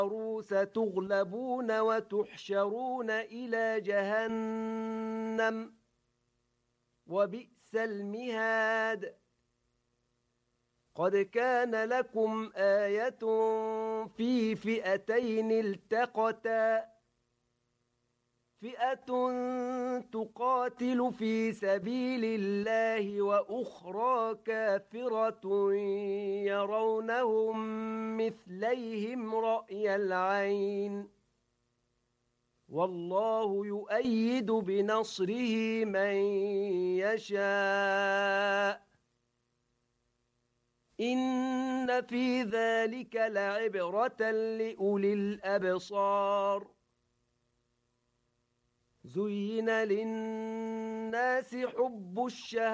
ستغلبون وتحشرون إلى جهنم وبئس المهاد. قد كان لكم آية في فئتين التقتا، فئة تقاتل في سبيل الله وأخرى كافرة يرونهم مثليهم رأي العين، والله يؤيد بنصره من يشاء. إن في ذلك لعبرة لأولي الأبصار. زين للناس حب الشهوات